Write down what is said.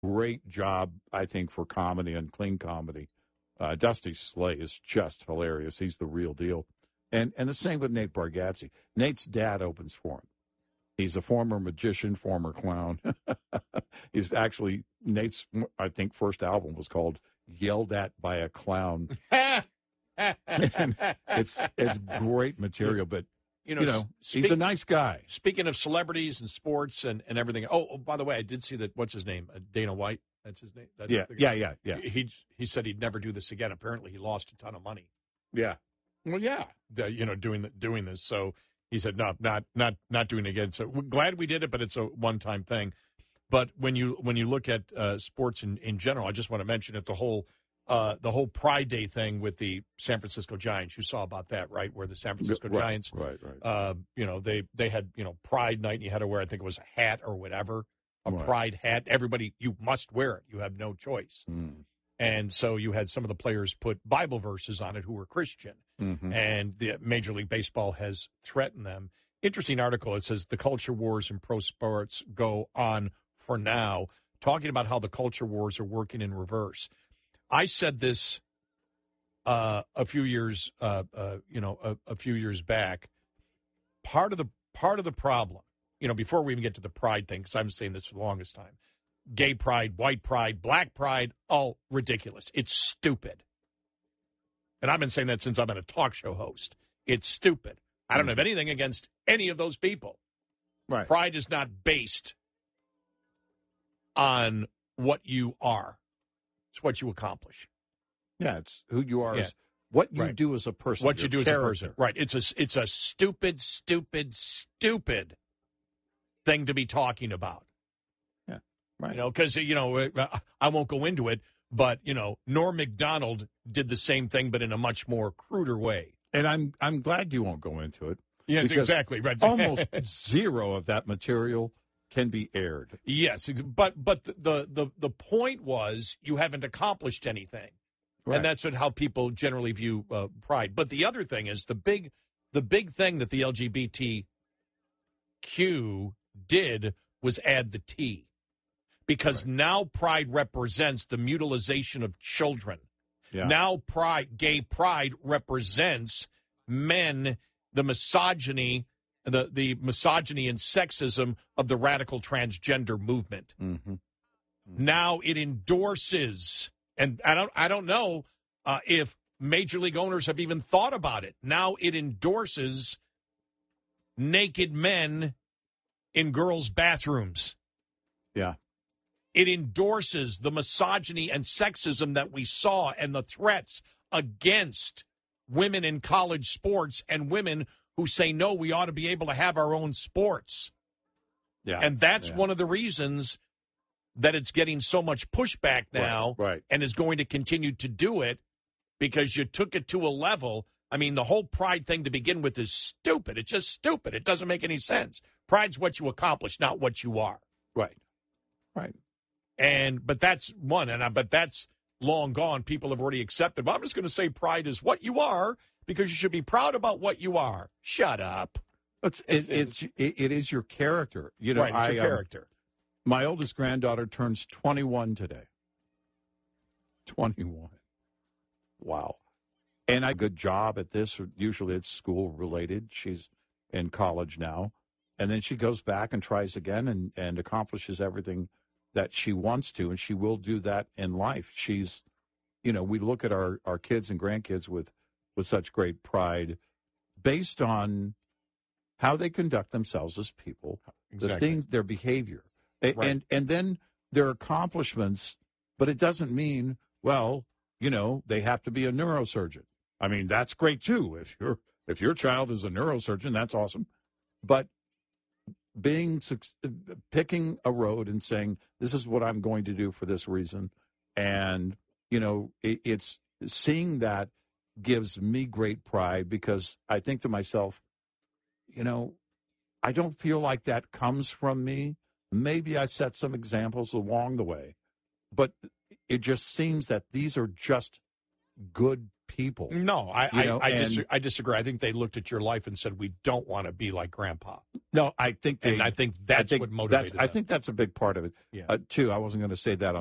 great job, I think, for comedy and clean comedy. Dusty Slay is just hilarious. He's the real deal. And the same with Nate Bargatze. Nate's dad opens for him. He's a former magician, former clown. He's actually, Nate's, I think, first album was called Yelled At by a Clown. it's great material, but, he's a nice guy. Speaking of celebrities and sports and everything. Oh, by the way, I did see that, what's his name? Dana White. That's his name? Yeah. He said he'd never do this again. Apparently, he lost a ton of money. Yeah. Well, yeah. Doing this. So he said, no, not doing it again. So we're glad we did it, but it's a one-time thing. But when you look at sports in general, I just want to mention it, the whole Pride Day thing with the San Francisco Giants. You saw about that, right? Where the San Francisco Giants, right. They had, Pride Night, and you had to wear, I think it was a hat or whatever, a Pride hat. Everybody, you must wear it. You have no choice. Mm. And so you had some of the players put Bible verses on it who were Christian. Mm-hmm. And the Major League Baseball has threatened them. Interesting article. It says the culture wars in pro sports go on for now, talking about how the culture wars are working in reverse. I said this a few years back. Part of the problem, before we even get to the pride thing, because I'm saying this for the longest time, gay pride, white pride, black pride, all ridiculous. It's stupid. And I've been saying that since I've been a talk show host. It's stupid. I don't have anything against any of those people. Right. Pride is not based on what you are. It's what you accomplish. Yeah, it's who you are. Yeah. What you do as a person. What you do as a person. Right. It's a stupid thing to be talking about. Yeah. Right. Because, I won't go into it, but, Norm Macdonald did the same thing, but in a much more cruder way. And I'm glad you won't go into it. Yes, exactly. Right. Almost zero of that material can be aired. Yes, but the point was you haven't accomplished anything. Right. And that's how people generally view pride. But the other thing is the big thing that the LGBTQ did was add the T. Because now pride represents the mutilization of children. Yeah. Now gay pride represents men, the misogyny, the misogyny and sexism of the radical transgender movement. Mm-hmm. Now it endorses, and I don't know if major league owners have even thought about it. Now it endorses naked men in girls' bathrooms. Yeah. It endorses the misogyny and sexism that we saw and the threats against women in college sports and women who say, no, we ought to be able to have our own sports. Yeah. And that's one of the reasons that it's getting so much pushback now right. and is going to continue to do it because you took it to a level. I mean, the whole pride thing to begin with is stupid. It's just stupid. It doesn't make any sense. Pride's what you accomplish, not what you are. Right. But that's one, but that's long gone. People have already accepted. But I'm just going to say pride is what you are because you should be proud about what you are. Shut up. It is your character. Right, it's your character. My oldest granddaughter turns 21 today. 21. Wow. And I have a good job at this. Usually it's school related. She's in college now. And then she goes back and tries again and accomplishes everything that she wants to, and she will do that in life. She's, we look at our kids and grandkids with such great pride based on how they conduct themselves as people, exactly. their behavior, right. and then their accomplishments. But it doesn't mean, they have to be a neurosurgeon. I mean, that's great too. If your child is a neurosurgeon, that's awesome. But picking a road and saying, this is what I'm going to do for this reason. And, it's seeing that gives me great pride because I think to myself, I don't feel like that comes from me. Maybe I set some examples along the way, but it just seems that these are just good people. No, and- I disagree. I think they looked at your life and said, we don't want to be like Grandpa. No, I think And I think that's what motivated I them. think that's a big part of it, Yeah. too. I wasn't going to say that